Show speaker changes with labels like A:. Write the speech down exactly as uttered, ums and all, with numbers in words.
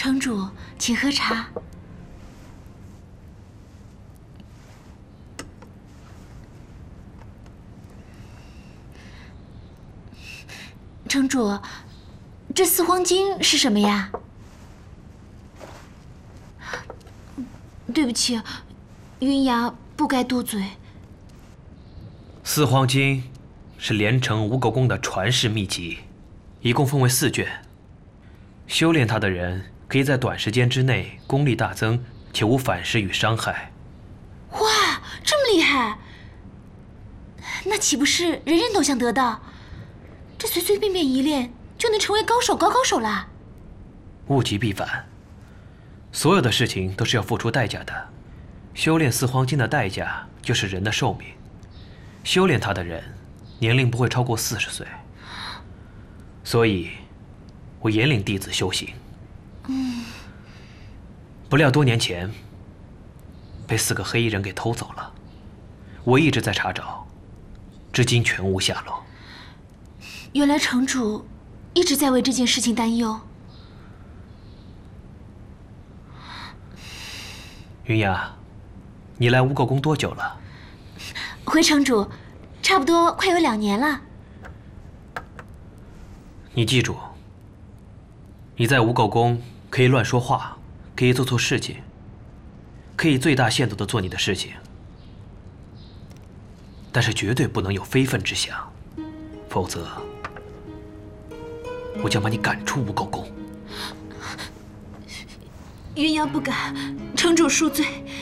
A: 城主，请喝茶。城主，这四荒金是什么呀？对不起，云崖不该多嘴。
B: 四荒金是连城无垢宫的传世秘籍，一共分为四卷。修炼它的人可以在短时间之内功力大增，且无反噬与伤害。
A: 哇，这么厉害！那岂不是人人都想得到？这随随便便一练就能成为高手高高手啦！
B: 物极必反，所有的事情都是要付出代价的。修炼四荒金的代价就是人的寿命。修炼它的人年龄不会超过四十岁，所以我严领弟子修行。
A: 嗯，
B: 不料多年前被四个黑衣人给偷走了，我一直在查找，至今全无下落。
A: 原来城主一直在为这件事情担忧。
B: 云雅，你来无垢宫多久了？
A: 回城主，差不多快有两年了。
B: 你记住，你在无垢宫可以乱说话，可以做错事情，可以最大限度地做你的事情，但是绝对不能有非分之想，否则我将把你赶出无垢宫。
A: 云瑶不敢，城主恕罪。